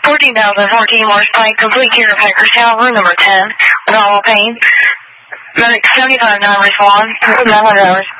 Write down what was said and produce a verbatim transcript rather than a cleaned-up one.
fourteen thousand fourteen Morris Pike, complete care of Hagerstown, room number ten, with all pain. Medic seventy-five nine respond, nine hundred hours.